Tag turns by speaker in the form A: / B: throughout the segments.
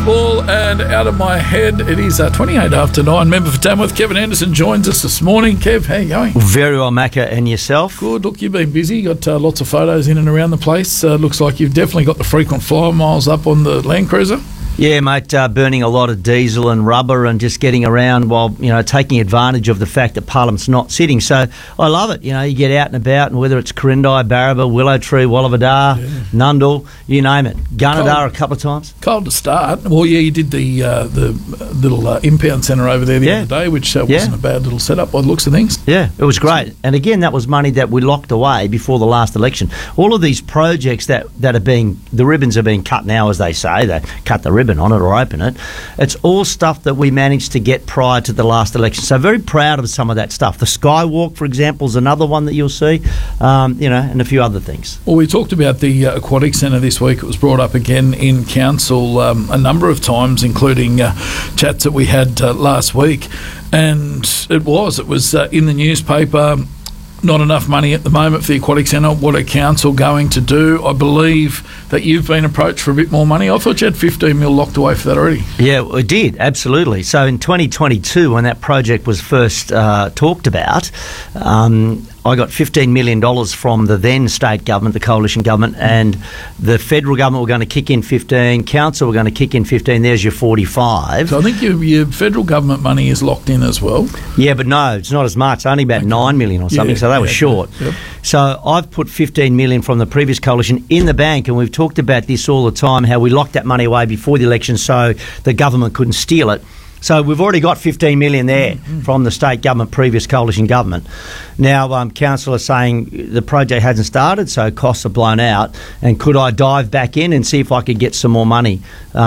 A: football and out of my head. It is 28 after 9. Member for Tamworth, Kevin Anderson, joins us this morning. Kev, how you going?
B: Very well, Macca, and yourself?
A: Good. Look, you've been busy. Got lots of photos in and around the place. Looks like you've definitely got the frequent flyer miles up on the Land Cruiser.
B: Yeah, mate, burning a lot of diesel and rubber and just getting around while, taking advantage of the fact that Parliament's not sitting. So I love it. You get out and about, and whether it's Corindi, Barraba, Willow Tree, Wallavadar, Nundle, you name it. Gunnedah a couple of times.
A: Cold to start. Well, yeah, you did the little impound centre over there the other day, which wasn't a bad little setup by the looks of things.
B: Yeah, it was great. And again, that was money that we locked away before the last election. All of these projects that are being, the ribbons are being cut now, as they say. They cut the ribbon on it or open it. It's all stuff that we managed to get prior to the last election. So very proud of some of that stuff. The Skywalk, for example, is another one that you'll see, and a few other things.
A: Well, we talked about the Aquatic Centre this week. It was brought up again in Council a number of times, including chats that we had last week. And it was in the newspaper. Not enough money at the moment for the Aquatic Centre. What are Council going to do? I believe that you've been approached for a bit more money. I thought you had 15 mil locked away for that already.
B: Yeah, we did, absolutely. So in 2022, when that project was first talked about, I got $15 million from the then state government, the coalition government, and the federal government were going to kick in 15, council were going to kick in 15. There's your 45.
A: So I think your federal government money is locked in as well.
B: Yeah, but no, it's not as much. It's only about 9 million or something, so they were short.
A: Yep.
B: So I've put 15 million from the previous coalition in the bank, and we've talked about this all the time, how we locked that money away before the election so the government couldn't steal it. So we've already got 15 million there from the state government, previous coalition government. Now, council are saying the project hasn't started, so costs are blown out. And could I dive back in and see if I could get some more money?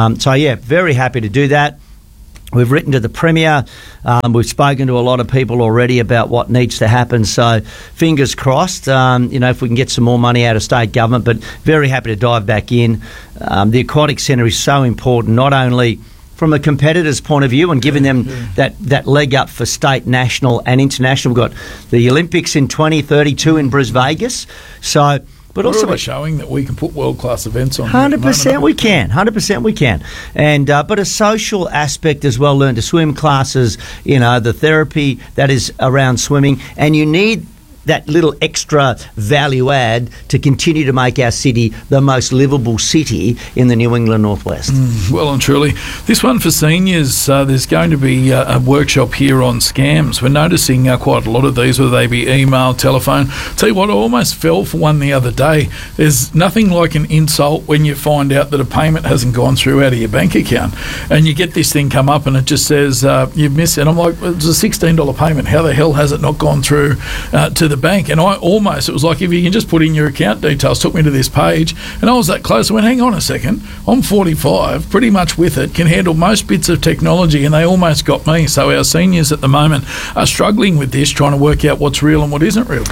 B: Very happy to do that. We've written to the Premier. We've spoken to a lot of people already about what needs to happen. So fingers crossed, if we can get some more money out of state government. But very happy to dive back in. The Aquatic Centre is so important, not only from a competitor's point of view and giving them that leg up for state, national and international. We've got the Olympics in 2032 in Vegas. So, but
A: we're
B: also
A: really showing that we can put world-class events on.
B: 100% we can. 100% we can. And but a social aspect as well. Learn to swim classes. The therapy that is around swimming, and you need that little extra value add to continue to make our city the most livable city in the New England Northwest.
A: Well and truly. This one for seniors, there's going to be a workshop here on scams. We're noticing quite a lot of these, whether they be email, telephone. Tell you what, I almost fell for one the other day. There's nothing like an insult when you find out that a payment hasn't gone through out of your bank account. And you get this thing come up and it just says, you've missed it. I'm like, it's a $16 payment. How the hell has it not gone through to the bank? And it was like, if you can just put in your account details, took me to this page, and I was that close. I went, hang on a second, I'm 45, pretty much with it, can handle most bits of technology, and they almost got me. So our seniors at the moment are struggling with this, trying to work out what's real and what isn't real.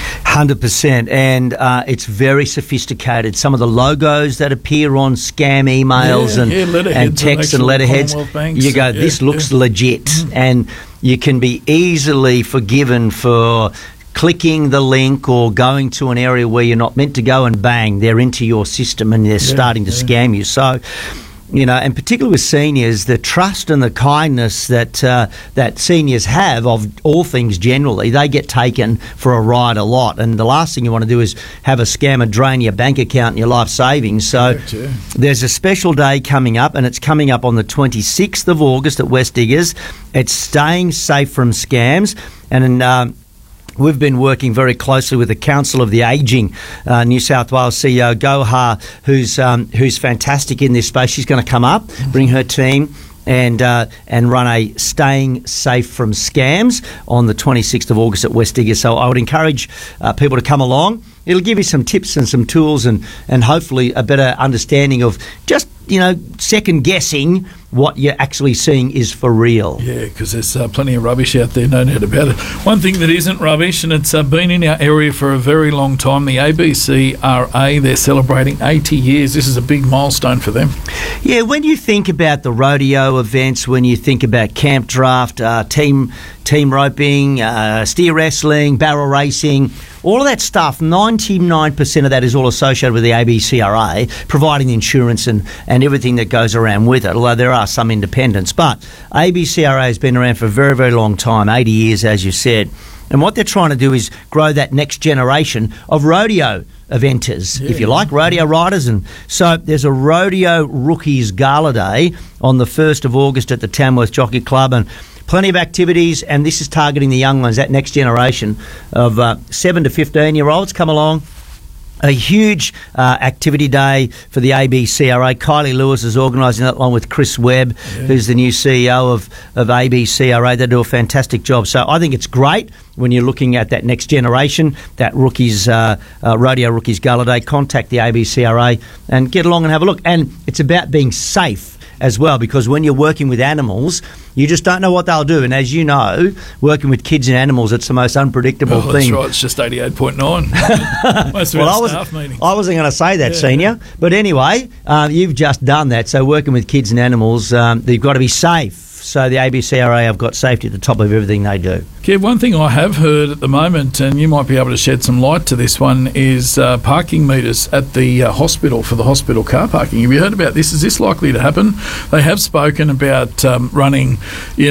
B: 100%, and it's very sophisticated. Some of the logos that appear on scam emails and text and letterheads, you go, this looks legit, and you can be easily forgiven for clicking the link or going to an area where you're not meant to go, and bang, they're into your system and they're starting to scam you. So, and particularly with seniors, the trust and the kindness that seniors have of all things generally, they get taken for a ride a lot. And the last thing you want to do is have a scammer drain your bank account and your life savings. So there's a special day coming up, and it's coming up on the 26th of August at West Diggers. It's Staying Safe from Scams. And we've been working very closely with the Council of the Ageing, New South Wales CEO Gohar, who's fantastic in this space. She's going to come up, bring her team, and run a Staying Safe from Scams on the 26th of August at West Diggers. So I would encourage people to come along. It'll give you some tips and some tools and hopefully a better understanding of just, second guessing what you're actually seeing is for real.
A: Yeah, because there's plenty of rubbish out there, no doubt about it. One thing that isn't rubbish, and it's been in our area for a very long time, the ABCRA, they're celebrating 80 years. This is a big milestone for them.
B: Yeah, when you think about the rodeo events, when you think about camp draft, team roping, steer wrestling, barrel racing, all of that stuff, 99% of that is all associated with the ABCRA, providing the insurance and everything that goes around with it, although there are some independents. But ABCRA has been around for a very, very long time, 80 years, as you said. And what they're trying to do is grow that next generation of rodeo eventers, if you like, rodeo riders. And so there's a Rodeo Rookies Gala Day on the 1st of August at the Tamworth Jockey Club, and plenty of activities, and this is targeting the young ones, that next generation of 7 to 15-year-olds. Come along. A huge activity day for the ABCRA. Kylie Lewis is organising that along with Chris Webb, who's the new CEO of ABCRA. They do a fantastic job. So I think it's great when you're looking at that next generation, that Rodeo Rookies Gala Day. Contact the ABCRA and get along and have a look. And it's about being safe as well, because when you're working with animals, you just don't know what they'll do. And as you know, working with kids and animals, it's the most unpredictable thing.
A: That's right. It's just 88.9. Most of our staff meetings.
B: I wasn't going to say that, Senior. But anyway, you've just done that. So working with kids and animals, you've got to be safe. So the ABCRA have got safety at the top of everything they do.
A: Kev, one thing I have heard at the moment, and you might be able to shed some light to this one, is parking meters at the hospital for the hospital car parking. Have you heard about this? Is this likely to happen? They have spoken about running,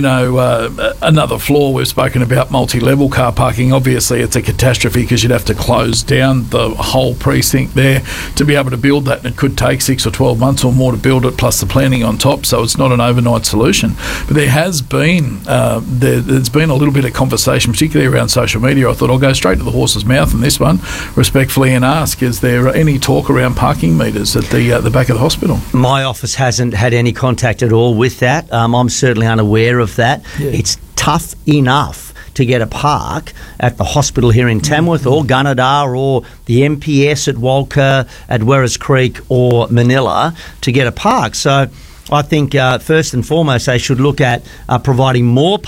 A: another floor. We've spoken about multi-level car parking. Obviously, it's a catastrophe because you'd have to close down the whole precinct there to be able to build that, and it could take 6 or 12 months or more to build it, plus the planning on top, so it's not an overnight solution. But there has been there's been a little bit of conversation, particularly around social media. I thought I'll go straight to the horse's mouth on this one, respectfully, and ask: is there any talk around parking meters at the back of the hospital?
B: My office hasn't had any contact at all with that. I'm certainly unaware of that. Yeah. It's tough enough to get a park at the hospital here in Tamworth or Gunnedah or the MPS at Walker, at Werris Creek or Manila to get a park. So I think first and foremost they should look at providing more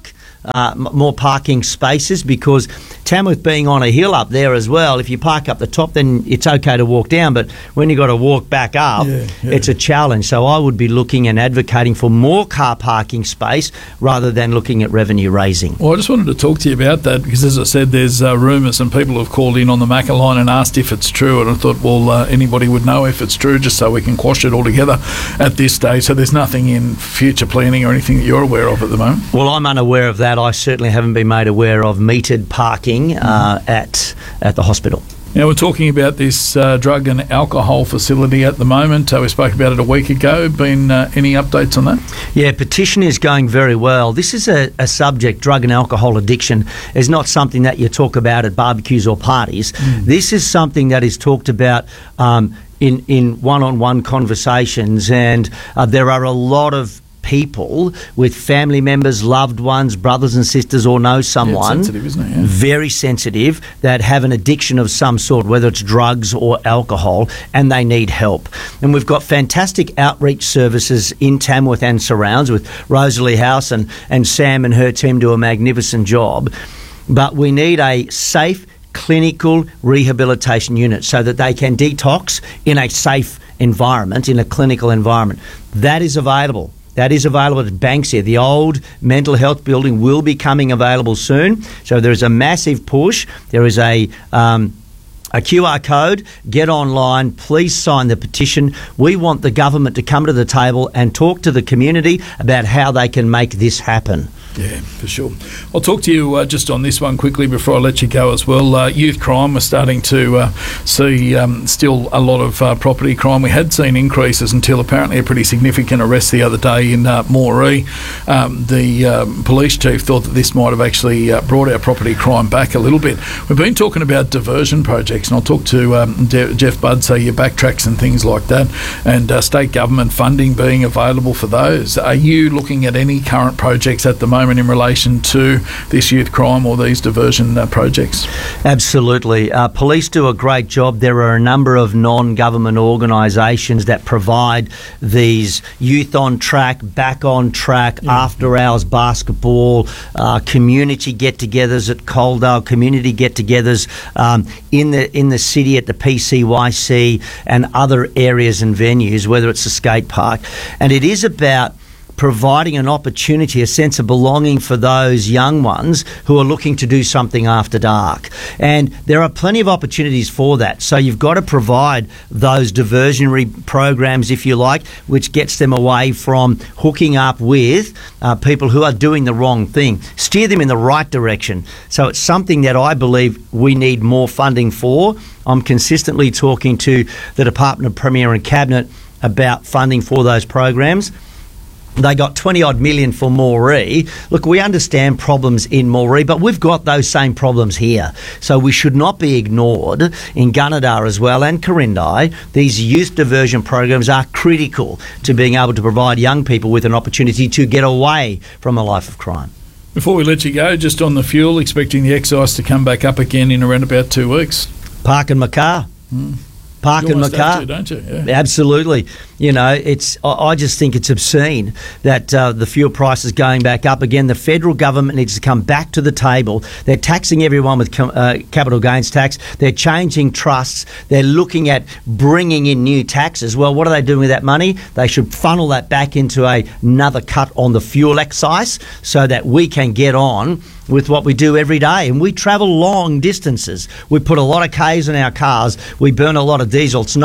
B: parking spaces, because Tamworth being on a hill up there as well, if you park up the top then it's okay to walk down, but when you've got to walk back up, it's a challenge. So I would be looking and advocating for more car parking space rather than looking at revenue raising.
A: Well, I just wanted to talk to you about that because, as I said, there's rumours and people have called in on the Macca line and asked if it's true, and I thought, well, anybody would know if it's true, just so we can quash it all together at this stage. So there's nothing in future planning or anything that you're aware of at the moment?
B: Well, I'm unaware of that. I certainly haven't been made aware of metered parking at the hospital.
A: Now, we're talking about this drug and alcohol facility at the moment. We spoke about it a week ago. Been any updates on that?
B: Yeah, petition is going very well. This is a subject, drug and alcohol addiction, is not something that you talk about at barbecues or parties. This is something that is talked about in one-on-one conversations, and there are a lot of people with family members, loved ones, brothers and sisters, or know someone,
A: it's sensitive, isn't it? Yeah.
B: Very sensitive, that have an addiction of some sort, whether it's drugs or alcohol, and they need help. And we've got fantastic outreach services in Tamworth and surrounds with Rosalie House, and Sam and her team do a magnificent job. But we need a safe clinical rehabilitation unit so that they can detox in a safe environment, in a clinical environment. That is available. That is available at Banksia. The old mental health building will be coming available soon. So there is a massive push. There is a QR code. Get online. Please sign the petition. We want the government to come to the table and talk to the community about how they can make this happen.
A: Yeah, for sure. I'll talk to you just on this one quickly before I let you go as well. Youth crime, we're starting to see still a lot of property crime. We had seen increases until apparently a pretty significant arrest the other day in Moree. The police chief thought that this might have actually brought our property crime back a little bit. We've been talking about diversion projects, and I'll talk to Jeff Budd, so your backtracks and things like that, and state government funding being available for those. Are you looking at any current projects at the moment in relation to this youth crime or these diversion projects?
B: Absolutely. Police do a great job. There are a number of non-government organisations that provide these youth on track, back on track, after hours basketball, community get-togethers at Coaldale, community get-togethers in the city at the PCYC and other areas and venues, whether it's a skate park. And it is about providing an opportunity, a sense of belonging for those young ones who are looking to do something after dark. And there are plenty of opportunities for that. So you've got to provide those diversionary programs, if you like, which gets them away from hooking up with people who are doing the wrong thing. Steer them in the right direction. So it's something that I believe we need more funding for. I'm consistently talking to the Department of Premier and Cabinet about funding for those programs. They got 20-odd million for Moree. Look, we understand problems in Moree, but we've got those same problems here. So we should not be ignored. In Gunnedah as well and Corindai, these youth diversion programs are critical to being able to provide young people with an opportunity to get away from a life of crime.
A: Before we let you go, just on the fuel, expecting the excise to come back up again in around about 2 weeks.
B: Parking my car. Parking my car.
A: Don't you? Yeah.
B: Absolutely. You know, I just think it's obscene that the fuel price is going back up again. The federal government needs to come back to the table. They're taxing everyone with capital gains tax. They're changing trusts. They're looking at bringing in new taxes. Well, what are they doing with that money? They should funnel that back into another cut on the fuel excise so that we can get on with what we do every day. And we travel long distances. We put a lot of Ks in our cars. We burn a lot of diesel. It's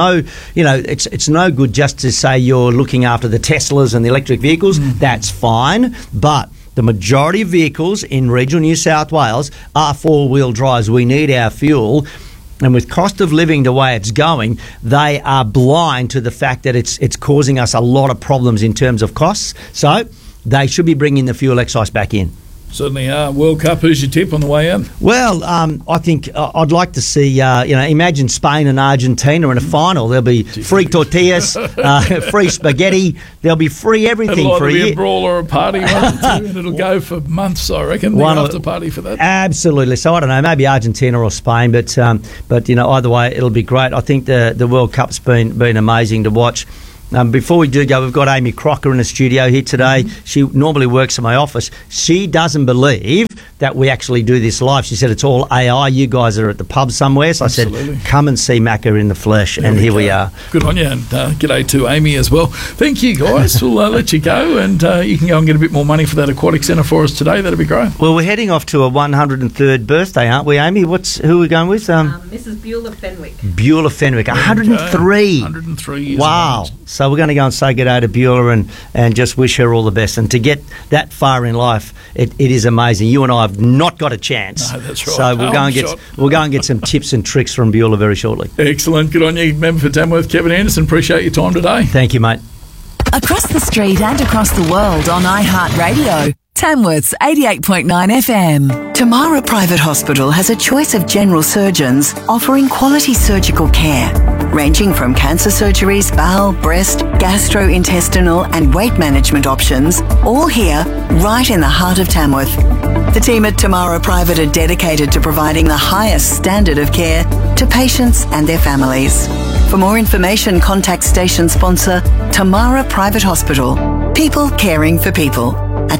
B: no good just to say you're looking after the Teslas and the electric vehicles. That's fine. But the majority of vehicles in regional New South Wales are four-wheel drives. We need our fuel. And with cost of living the way it's going, they are blind to the fact that it's causing us a lot of problems in terms of costs. So they should be bringing the fuel excise back in.
A: Certainly are. World Cup, who's your tip on the way out?
B: Well, I think I'd like to see, imagine Spain and Argentina in a final. There'll be free tortillas, free spaghetti. There'll be free everything for a year.
A: It'll be a brawl or a party, won't it, too? And it'll go for months, I reckon, the after party for that.
B: Absolutely. So I don't know, maybe Argentina or Spain, but either way, it'll be great. I think the World Cup's been amazing to watch. Before we do go, we've got Amy Crocker in the studio here today. She normally works in my office. She doesn't believe that we actually do this live. She said it's all AI. You guys are at the pub somewhere. So
A: Absolutely.
B: I said, come and see Macca in the flesh. And here we are.
A: Good on you. And g'day to Amy as well. Thank you, guys. We'll let you go. And you can go and get a bit more money for that aquatic centre for us today. That'd be great.
B: Well, we're heading off to a 103rd birthday, aren't we, Amy? Who are we going with?
C: Mrs. Beulah Fenwick.
B: Beulah Fenwick. 103.
A: 103 years
B: Wow.
A: old.
B: So we're going to go and say good day to Beulah and just wish her all the best. And to get that far in life, it is amazing. You and I have not got a chance.
A: No, that's right.
B: So we'll go and get some tips and tricks from Beulah very shortly.
A: Excellent. Good on you. Member for Tamworth, Kevin Anderson. Appreciate your time today.
B: Thank you, mate.
D: Across the street and across the world on iHeartRadio. Tamworth's 88.9 FM. Tamara Private Hospital has a choice of general surgeons offering quality surgical care, ranging from cancer surgeries, bowel, breast, gastrointestinal and weight management options, all here right in the heart of Tamworth. The team at Tamara Private are dedicated to providing the highest standard of care to patients and their families. For more information, contact station sponsor Tamara Private Hospital. People caring for people at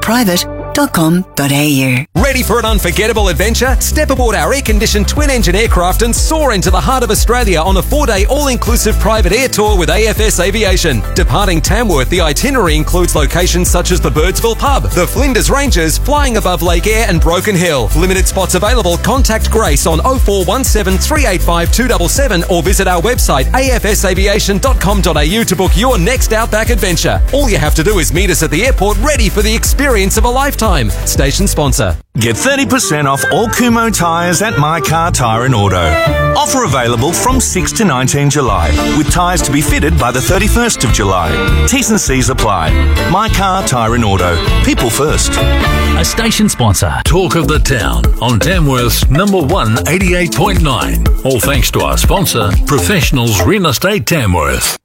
D: tamaraprivate.com.au.
E: Ready for an unforgettable adventure? Step aboard our air-conditioned twin-engine aircraft and soar into the heart of Australia on a 4-day all-inclusive private air tour with AFS Aviation. Departing Tamworth, the itinerary includes locations such as the Birdsville Pub, the Flinders Ranges, flying above Lake Eyre and Broken Hill. Limited spots available. Contact Grace on 0417 385 277 or visit our website afsaviation.com.au to book your next Outback adventure. All you have to do is meet us at the airport, ready for the experience of a lifetime. Station sponsor.
F: Get 30% off all Kumho tyres at My Car Tyre and Auto. Offer available from 6 to 19 July, with tyres to be fitted by the 31st of July. T's and C's apply. My Car Tyre and Auto. People first.
G: A station sponsor. Talk of the town on Tamworth's number 1 88.9. All thanks to our sponsor, Professionals Real Estate Tamworth.